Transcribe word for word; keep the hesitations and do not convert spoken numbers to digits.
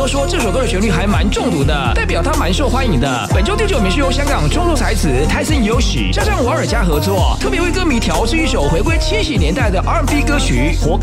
都说这首歌的旋律还蛮中毒的，代表它蛮受欢迎的。本周第九名是由香港中路才子泰森有史加上瓦尔加合作，特别为歌迷调制一首回归七十年代的 R and B 歌曲《活该》。